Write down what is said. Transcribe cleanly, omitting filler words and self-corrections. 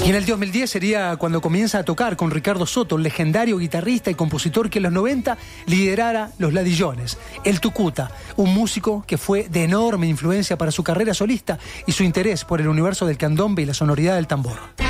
Y en el 2010 sería cuando comienza a tocar con Ricardo Soto, el legendario guitarrista y compositor que en los 90 liderara Los Ladillones, el Tucuta, un músico que fue de enorme influencia para su carrera solista y su interés por el universo del candombe y la sonoridad del tambor.